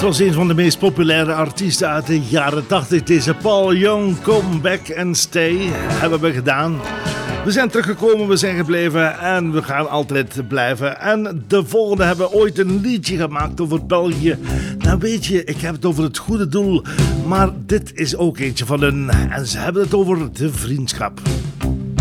was een van de meest populaire artiesten uit de jaren 80. Deze Paul Young, Come Back and Stay, hebben we gedaan. We zijn teruggekomen, we zijn gebleven en we gaan altijd blijven. En de volgende hebben ooit een liedje gemaakt over België. Nou weet je, ik heb het over het goede doel, maar dit is ook eentje van hun. En ze hebben het over de vriendschap.